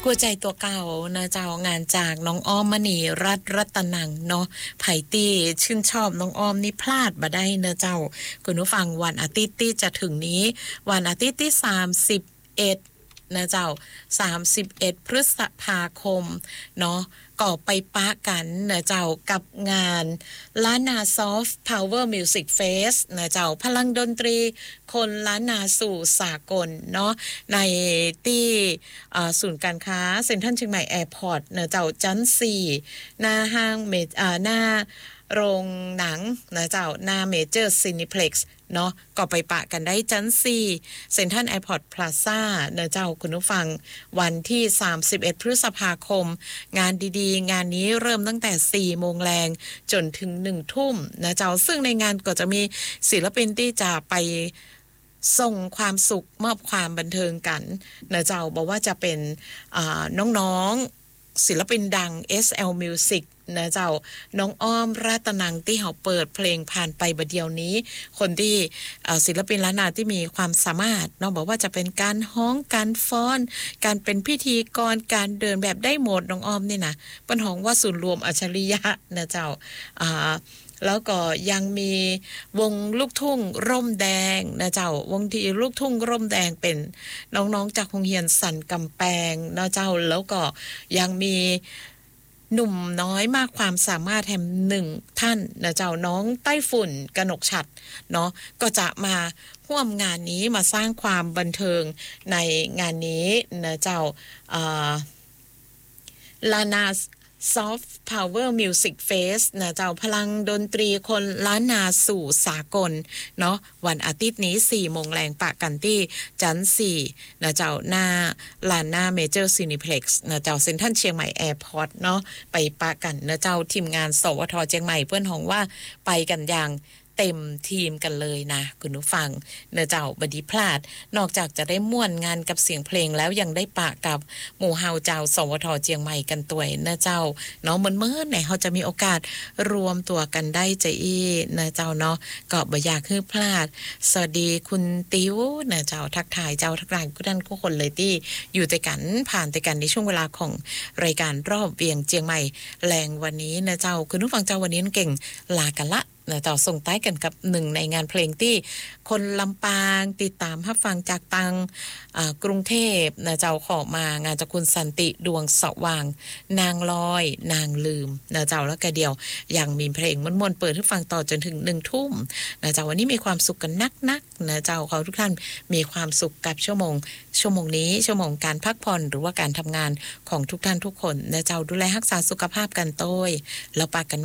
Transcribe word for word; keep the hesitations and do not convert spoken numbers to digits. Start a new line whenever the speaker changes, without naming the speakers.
กัวใจตัวเก่านะเจ้างานจากน้องอ้อมมณีรัตน์รัตนังเนาะไผ่ตี้ชื่นชอบน้องอ้อมนี่พลาดบ่ได้เนอะเจ้าคุณผู้ฟังวันอาทิตย์ที่จะถึงนี้วันอาทิตย์ที่สามสิบเอ็ดนะเจ้าสามสิบเอ็ดพฤษภาคมเนาะก็ไปปะกันนะเจ้ากับงานล้านนาซอฟต์พาวเวอร์มิวสิกเฟสนะเจ้าพลังดนตรีคนล้านนาสู่สากลเนาะในที่ศูนย์การค้าเซ็นทรัลเชียงใหม่แอร์พอร์ตนะเจ้าชั้นสี่หน้าห้างเมอ่าหน้าโรงหนังนะเจ้าหน้าเมเจอร์ซินิเพล็กซ์เนาะก็ไปปะกันได้ชั้นสี่เซ็นทรัลแอร์พอร์ตพลาซ่าเนอะเจ้าคุณผู้ฟังวันที่สามสิบเอ็ดพฤษภาคมงานดีๆงานนี้เริ่มตั้งแต่สี่โมงแรงจนถึงหนึ่งทุ่มนะเจ้าซึ่งในงานก็จะมีศิลปินที่จะไปส่งความสุขมอบความบันเทิงกันนะเจ้าบอกว่าจะเป็นน้องๆศิลปินดัง เอส แอล Music นะเจ้าน้องอ้อมรัตนังที่เขาเปิดเพลงผ่านไปบัดเดียวนี้คนที่ศิลปินล้านนาที่มีความสามารถน้องบอกว่าจะเป็นการฮ้องการฟ้อนการเป็นพิธีกรการเดินแบบได้หมดน้องอ้อมนี่นะเป็นห้องว่าศูนย์รวมอัจฉริยะนะเจ้าอ่าแล้วก็ยังมีวงลูกทุ่งร่มแดงนะเจ้าวงที่ลูกทุ่งร่มแดงเป็นน้องๆจากโรงเรียนสันกำแพงนะเจ้าแล้วก็ยังมีหนุ่มน้อยมากความสามารถแถมหนึ่งท่านนะเจ้าน้องไต้ฝุ่นกนกฉัตรเนาะก็จะมาร่วมงานนี้มาสร้างความบันเทิงในงานนี้นะเจ้าลานาSoft Power Music Fest นะเจ้าพลังดนตรีคนล้านนาสู่สากลเนาะวันอาทิตย์นี้สี่โมงแรงปะกันที่ชั้นสี่นะเจ้าหน้าลานหน้าเมเจอร์ซินิเพล็กซ์นะเจ้าเซ็นทรัลเชียงใหม่แอร์พอร์ตเนาะไปปะกันนะเจ้าทีมงานสวทเชียงใหม่เพื่อนของว่าไปกันอย่างเต็มทีมกันเลยนะคุณผู้ฟังเนอะเจ้าบดีพลาดนอกจากจะได้ม่วนงานกับเสียงเพลงแล้วยังได้ปะกับหมู่เฮาเจ้าสวทเชียงใหม่กันตัวยเนอะเจ้าเนาะเมื่อๆเนี่ยเขาจะมีโอกาสรวมตัวกันได้ใจอีเนอะเจ้าเนาะก็บ่อยากให้พลาดสวัสดีคุณติ๋วเนอะเจ้าทักทายเจ้าทักทายทุกท่านทุกคนเลยที่อยู่ด้วยกันผ่านด้วยกันในช่วงเวลาของรายการรอบเวียงเชียงใหม่แรงวันนี้เนอะเจ้าคุณผู้ฟังเจ้าวันนี้เก่งลากันละนะต่อส่งท้ายกันกับหนึ่งในงานเพลงที่คนลำปางติดตามรับฟังจากตังกรุงเทพนะเจ้าขอมางานจากคุณสันติดวงสว่างนางลอยนางลืมนะเจ้าแล้วก็เดียวยังมีเพลงม่วนๆเปิดให้ฟังต่อจนถึงหนึ่งทุ่มนะเจ้าวันนี้มีความสุขกันนักๆนะเจ้าเขาทุกท่านมีความสุขกับชั่วโมงชั่วโมงนี้ชั่วโมงการพักผ่อนหรือว่าการทำงานของทุกท่านทุกคนนะเจ้าดูแลรักษาสุขภาพกันโต้ยแล้วปากกัน